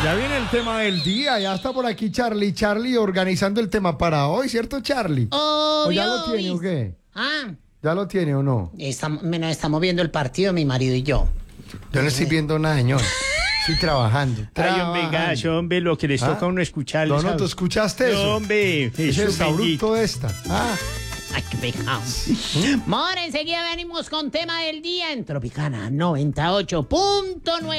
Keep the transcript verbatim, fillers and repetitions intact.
Ya viene el tema del día, ya está por aquí Charlie, Charlie organizando el tema para hoy, ¿cierto, Charlie? Obvio, ¿O ya lo tiene o qué? Ah, ¿Ya lo tiene o no? estamos, nos estamos viendo el partido, mi marido y yo. Yo no estoy viendo nada, señor. Estoy trabajando. Ay, hombre, trabajando. gacho, hombre, lo que les ¿Ah? toca a uno escuchar. No, no, ¿tú escuchaste eso? No, hombre, Ese eso está bendito. bruto esta. Ah, Ay, qué pecado. More, enseguida venimos con tema del día en Tropicana noventa y ocho punto nueve.